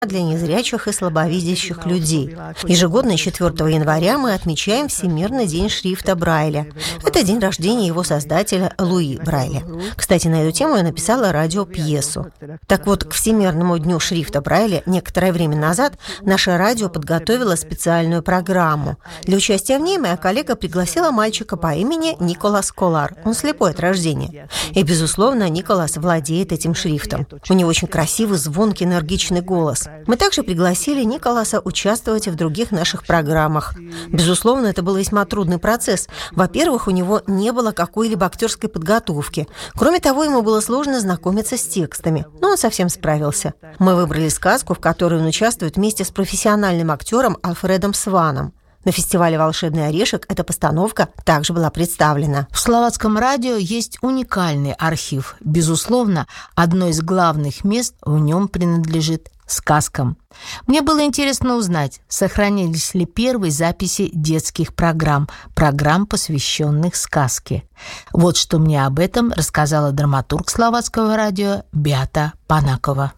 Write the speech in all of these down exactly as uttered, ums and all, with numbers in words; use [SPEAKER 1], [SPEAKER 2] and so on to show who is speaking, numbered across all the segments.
[SPEAKER 1] для незрячих и слабовидящих людей. Ежегодно четвёртого января мы отмечаем Всемирный день шрифта Брайля. Это день рождения его создателя Луи Брайля. Кстати, на эту тему я написала радиопьесу. Так вот, к Всемирному дню шрифта Брайля некоторое время назад наше радио подготовило специальную программу. Для участия в ней моя коллега пригласила мальчика по имени Николас Колар. Он слепой от рождения. И, безусловно, Николас владеет этим шрифтом. У него очень красивый, звонкий, энергичный голос. Мы также пригласили Николаса участвовать в других наших программах. Безусловно, это был весьма трудный процесс. Во-первых, у него не было какой-либо актерской подготовки. Кроме того, ему было сложно знакомиться с текстами. Но он совсем справился. Мы выбрали сказку, в которой он участвует вместе с профессиональным актером Альфредом Сваном. На фестивале «Волшебный орешек» эта постановка также была представлена.
[SPEAKER 2] В Словацком радио есть уникальный архив. Безусловно, одно из главных мест в нем принадлежит сказкам. Мне было интересно узнать, сохранились ли первые записи детских программ, программ, посвященных сказке. Вот что мне об этом рассказала драматург Словацкого радио Beata Panakova.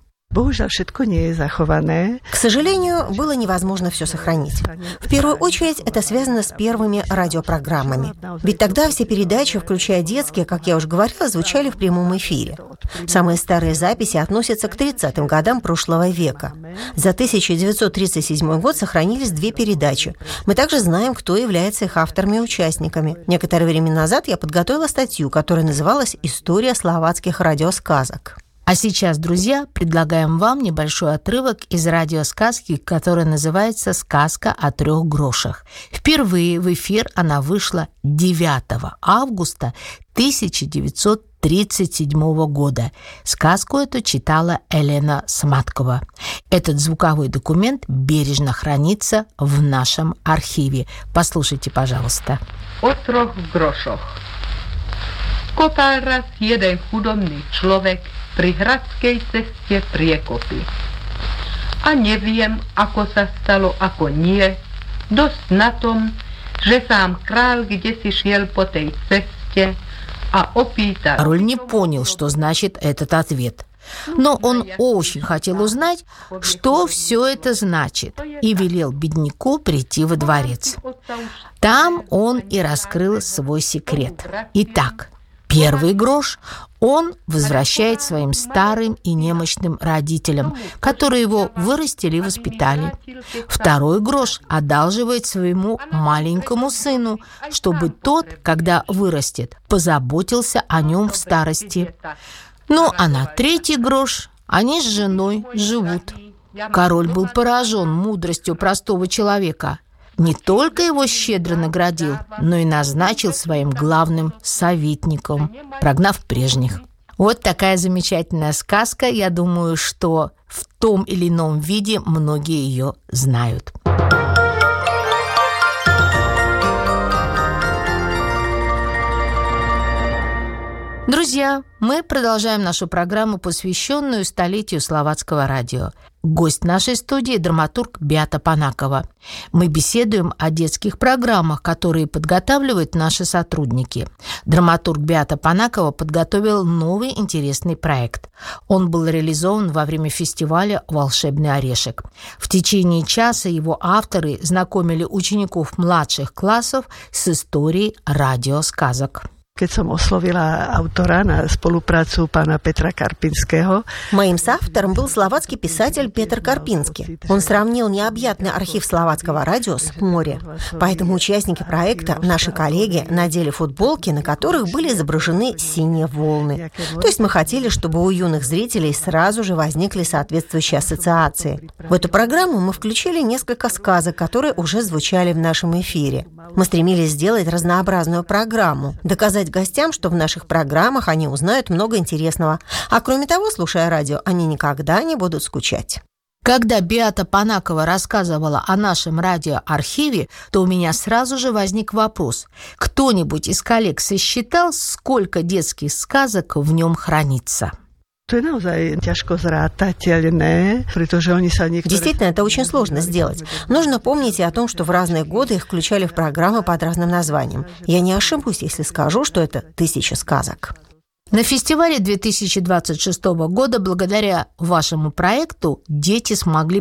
[SPEAKER 1] К сожалению, было невозможно все сохранить. В первую очередь, это связано с первыми радиопрограммами. Ведь тогда все передачи, включая детские, как я уже говорила, звучали в прямом эфире. Самые старые записи относятся к тридцатым годам прошлого века. За тысяча девятьсот тридцать седьмой год сохранились две передачи. Мы также знаем, кто является их авторами и участниками. Некоторое время назад я подготовила статью, которая называлась «История словацких радиосказок».
[SPEAKER 2] А сейчас, друзья, предлагаем вам небольшой отрывок из радиосказки, которая называется «Сказка о трех грошах». Впервые в эфир она вышла девятого августа тысяча девятьсот тридцать седьмого года. Сказку эту читала Елена Сматкова. Этот звуковой документ бережно хранится в нашем архиве. Послушайте, пожалуйста.
[SPEAKER 3] О трех грошах. Kopal raz jeden chudobný človek pri hradskej ceste priekopy. A neviem, ako sa stalo, ako nie, dosť na tom, že sám král kdesi šiel po tej ceste a opýtal...
[SPEAKER 2] Король не понял, что значит этот ответ. Но он очень хотел узнать, что все это значит, и велел бедняку прийти во дворец. Там он и раскрыл свой секрет. Итак, первый грош он возвращает своим старым и немощным родителям, которые его вырастили и воспитали. Второй грош одалживает своему маленькому сыну, чтобы тот, когда вырастет, позаботился о нем в старости. Ну, а на третий грош они с женой живут. Король был поражен мудростью простого человека. Не только его щедро наградил, но и назначил своим главным советником, прогнав прежних. Вот такая замечательная сказка. Я думаю, что в том или ином виде многие ее знают. Друзья, мы продолжаем нашу программу, посвященную столетию словацкого радио. Гость нашей студии – драматург Beata Panakova. Мы беседуем о детских программах, которые подготавливают наши сотрудники. Драматург Beata Panakova подготовил новый интересный проект. Он был реализован во время фестиваля «Волшебный орешек». В течение часа его авторы знакомили учеников младших классов с историей радиосказок.
[SPEAKER 4] Keď som oslovila autora na spoluprácu pána Petra Karpinského.
[SPEAKER 1] Моим соавтором был словацкий писатель Петр Карпинский. Он сравнил необъятный архив словацкого радио с морем. Поэтому участники проекта, наши коллеги, надели футболки, на которых были изображены синие волны. То есть мы хотели, чтобы у юных зрителей сразу же возникли соответствующие ассоциации. В эту программу мы включили несколько сказок, которые уже звучали в нашем эфире. Мы стремились сделать разнообразную программу, доказать гостям, что в наших программах они узнают много интересного. А кроме того, слушая радио, они никогда не будут скучать.
[SPEAKER 2] Когда Beata Panakova рассказывала о нашем радиоархиве, то у меня сразу же возник вопрос. Кто-нибудь из коллег сосчитал, сколько детских сказок в нем хранится?
[SPEAKER 1] Действительно, это очень сложно сделать. Нужно помнить и о том, что в разные годы их включали в программы под разным названием. Я не ошибусь, если скажу, что это тысяча сказок.
[SPEAKER 2] На фестивале две тысячи двадцать шестого года благодаря вашему проекту дети смогли